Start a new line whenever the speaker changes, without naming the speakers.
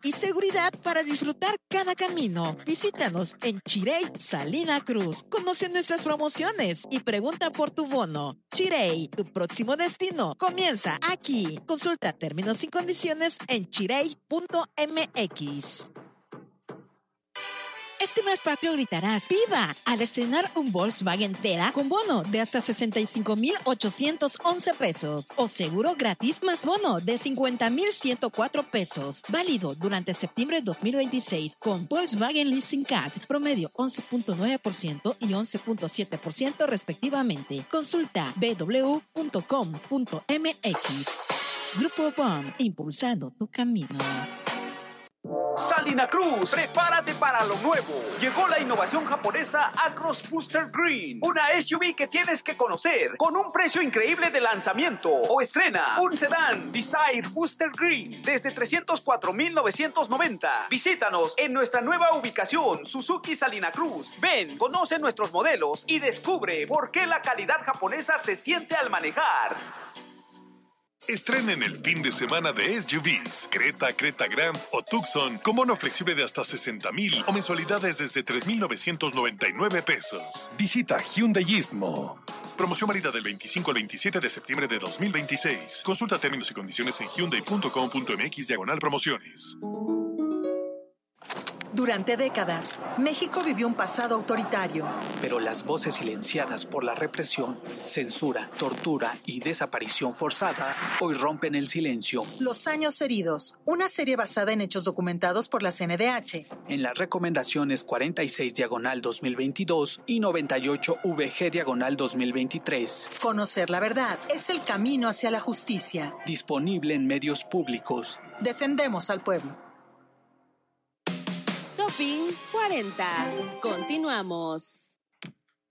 y seguridad para disfrutar cada camino. Visítanos en Chirey, Salina Cruz. Conoce nuestras promociones y pregunta por tu bono. Chirey, tu próximo destino comienza aquí. Consulta términos y condiciones en chirey.mx. Este mes patrio gritarás ¡viva! Al estrenar un Volkswagen Tera con bono de hasta 65,811 pesos o seguro gratis más bono de 50,104 pesos. Válido durante septiembre 2026 con Volkswagen Leasing Card, promedio 11.9% y 11.7% respectivamente. Consulta www.com.mx. Grupo BOM, impulsando tu camino.
Salina Cruz, prepárate para lo nuevo. Llegó la innovación japonesa Acros Booster Green, una SUV que tienes que conocer con un precio increíble de lanzamiento. O estrena un sedán Desire Booster Green desde 304,990. Visítanos en nuestra nueva ubicación, Suzuki Salina Cruz. Ven, conoce nuestros modelos y descubre por qué la calidad japonesa se siente al manejar.
Estrenen el fin de semana de SUVs, Creta, Creta Grand o Tucson con bono flexible de hasta 60,000 o mensualidades desde 3,999 pesos. Visita Hyundai Istmo. Promoción válida del 25 al 27 de septiembre de 2026. Consulta términos y condiciones en hyundai.com.mx/promociones.
Durante décadas, México vivió un pasado autoritario.
Pero las voces silenciadas por la represión, censura, tortura y desaparición forzada hoy rompen el silencio.
Los años heridos, una serie basada en hechos documentados por la CNDH.
En las recomendaciones 46/2022 y 98/VG/2023.
Conocer la verdad es el camino hacia la justicia.
Disponible en medios públicos.
Defendemos al pueblo.
Topping 40. Continuamos.